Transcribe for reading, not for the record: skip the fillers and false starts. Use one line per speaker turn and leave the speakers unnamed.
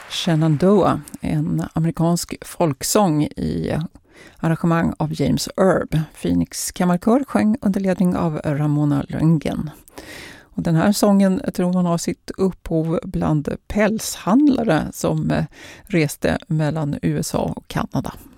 Shenandoah, en amerikansk folksång i arrangemang av James Erb. Phoenix Kammarkör sjöng under ledning av Ramona Löngen. Och den här sången tror man har sitt upphov bland pälshandlare som reste mellan USA och Kanada.